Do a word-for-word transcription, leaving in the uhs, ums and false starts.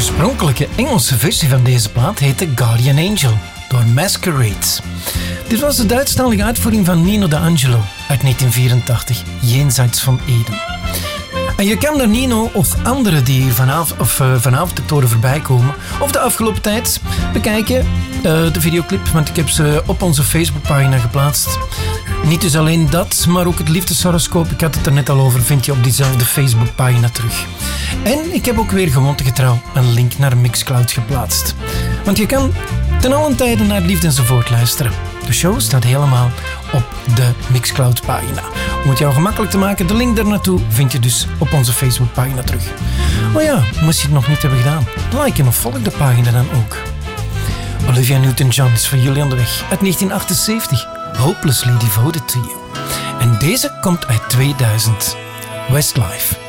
oorspronkelijke Engelse versie van deze plaat heette Guardian Angel door Masquerade. Dit was de Duitsstalige uitvoering van Nino D'Angelo uit negentien vierentachtig, Jenseits van Eden. En je kan naar Nino of anderen die hier vanavond, of, uh, vanavond te toren voorbij komen, of de afgelopen tijd bekijken, uh, de videoclip, want ik heb ze op onze Facebookpagina geplaatst. Niet dus alleen dat, maar ook het liefdeshoroscoop, ik had het er net al over, vind je op diezelfde Facebookpagina terug. En ik heb ook weer gewoontegetrouw een link naar Mixcloud geplaatst. Want je kan ten allen tijde naar Liefde enzovoort luisteren. De show staat helemaal op de Mixcloud-pagina. Om het jou gemakkelijk te maken, de link daar naartoe vind je dus op onze Facebook-pagina terug. Oh ja, moest je het nog niet hebben gedaan, like en of volg de pagina dan ook. Olivia Newton-John is voor jullie onderweg uit negentien achtenzeventig, Hopelessly Devoted to You. En deze komt uit tweeduizend, Westlife.